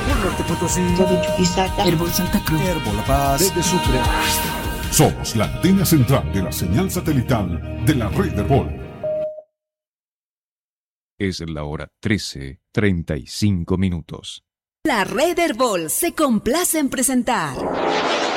Norte Potosí, de Chuquisaca, Herbol Santa Cruz, Herbol La Paz, desde Sucre. Somos la antena central de la señal satelital de la red Herbol. Es la hora 13:35. La red Herbol se complace en presentar